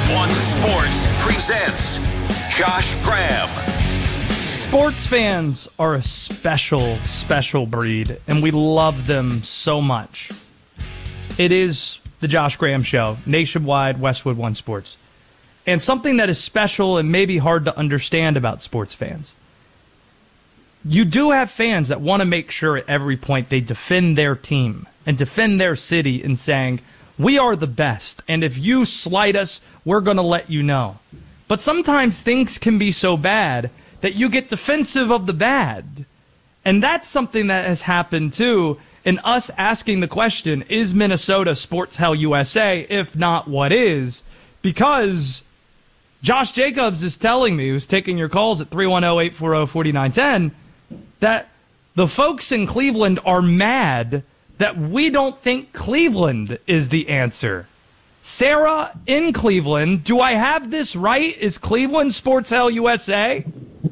One Sports presents Josh Graham. Sports fans are a special, special breed, and we love them so much. It is the Josh Graham Show, nationwide, Westwood One Sports. And something that is special and maybe hard to understand about sports fans. You do have fans that want to make sure at every point they defend their team and defend their city in saying, we are the best, and if you slight us, we're going to let you know. But sometimes things can be so bad that you get defensive of the bad. And that's something that has happened, too, in us asking the question, is Minnesota Sports Hell USA? If not, what is? Because Josh Jacobs is telling me, who's taking your calls at 310-840-4910, that the folks in Cleveland are mad that we don't think Cleveland is the answer. Sarah in Cleveland, do I have this right? Is Cleveland Sports Hell USA?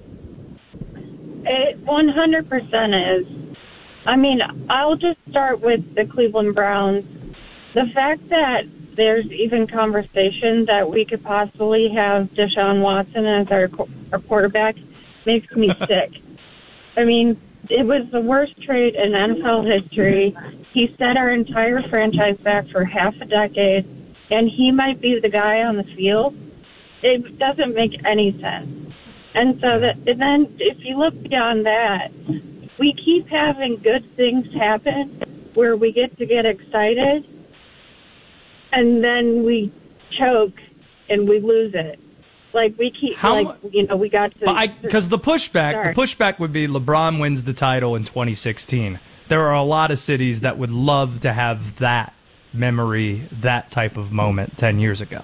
It 100% is. I mean, I'll just start with the Cleveland Browns. The fact that there's even conversation that we could possibly have Deshaun Watson as our quarterback makes me sick. I mean, it was the worst trade in NFL history. He set our entire franchise back for half a decade, and he might be the guy on the field. It doesn't make any sense. And so and then if you look beyond that, we keep having good things happen where we get excited, and then we choke and we lose it. Like we keep, we got to. Because the pushback would be LeBron wins the title in 2016. There are a lot of cities that would love to have that memory, that type of moment 10 years ago.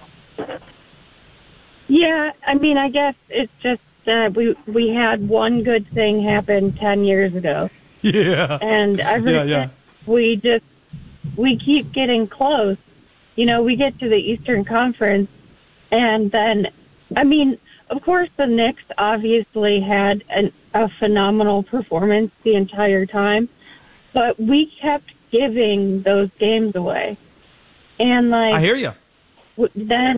Yeah, I mean, I guess it's just that we had one good thing happen 10 years ago. Yeah. And we keep getting close. You know, we get to the Eastern Conference, and then, I mean, of course the Knicks obviously had a phenomenal performance the entire time, but we kept giving those games away. And, like, I hear you. Then,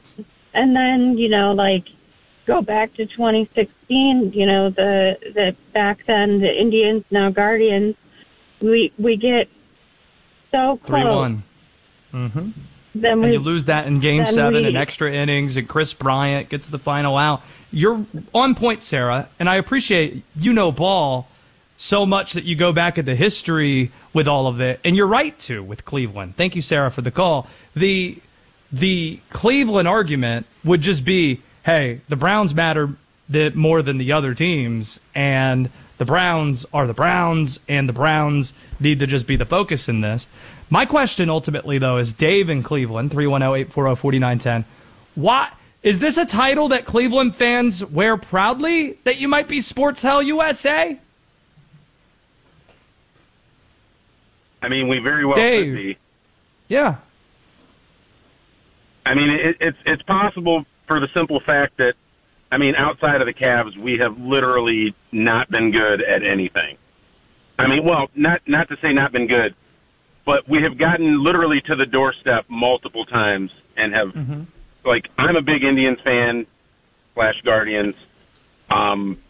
go back to 2016, the back then the Indians, now Guardians, we get so close. 3-1. Mm-hmm. And you lose that in Game 7 in extra innings, and Chris Bryant gets the final out. You're on point, Sarah, and I appreciate ball so much that you go back into history with all of it, and you're right, too, with Cleveland. Thank you, Sarah, for the call. The Cleveland argument would just be, hey, the Browns matter more than the other teams, and the Browns are the Browns, and the Browns need to just be the focus in this. My question ultimately, though, is Dave in Cleveland, 310-840-4910. Is this a title that Cleveland fans wear proudly, that you might be Sports Hell USA? I mean, we very well Dave. could be. Yeah. I mean, it's possible for the simple fact that, I mean, outside of the Cavs, we have literally not been good at anything. I mean, well, not to say not been good, but we have gotten literally to the doorstep multiple times and have, like, I'm a big Indians fan / Guardians.